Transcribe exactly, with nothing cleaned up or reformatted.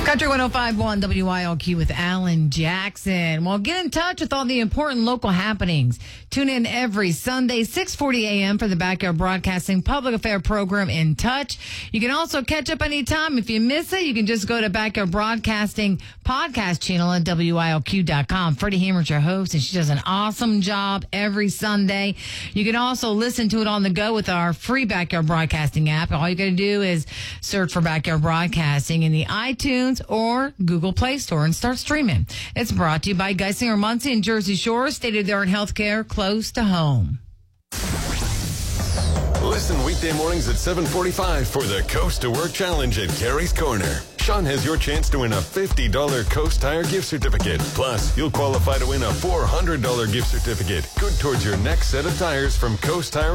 Country one oh five point one W I L Q with Alan Jackson. Well, get in touch with all the important local happenings. Tune in every Sunday, six forty a.m. for the Backyard Broadcasting Public Affair program, In Touch. You can also catch up anytime. If you miss it, you can just go to Backyard Broadcasting podcast channel at W I L Q dot com. Freddie Hammer's your host, and she does an awesome job every Sunday. You can also listen to it on the go with our free Backyard Broadcasting app. All you got to do is search for Backyard Broadcasting in the iTunes or Google Play Store and start streaming. It's brought to you by Geisinger Muncie and Jersey Shore, state-of-the-art healthcare close to home. Listen weekday mornings at seven forty-five for the Coast to Work Challenge at Gary's Corner. Sean has your chance to win a fifty dollars Coast Tire gift certificate. Plus, you'll qualify to win a four hundred dollars gift certificate, good towards your next set of tires from Coast Tire.